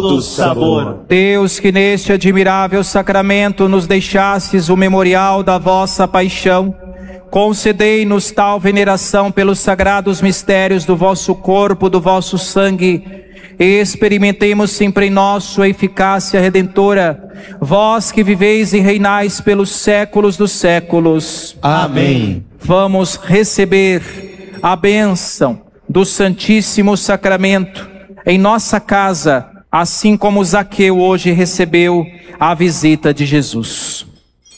todo sabor. Deus, que neste admirável sacramento nos deixastes o memorial da vossa paixão, concedei-nos tal veneração pelos sagrados mistérios do vosso corpo, do vosso sangue, e experimentemos sempre em nós sua eficácia redentora, vós que viveis e reinais pelos séculos dos séculos. Amém. Vamos receber a bênção do Santíssimo Sacramento em nossa casa, assim como Zaqueu hoje recebeu a visita de Jesus.